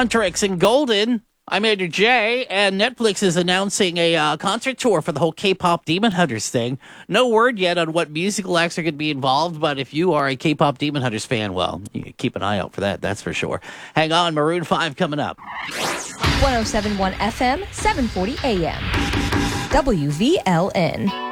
Hunter X and Golden. I'm Andrew J, and Netflix is announcing a concert tour for the whole K-pop Demon Hunters thing. No word yet on what musical acts are going to be involved, but if you are a K-pop Demon Hunters fan, well, you can keep an eye out for that, that's for sure. Hang on, Maroon 5 coming up. 107.1 FM, 740 AM. WVLN.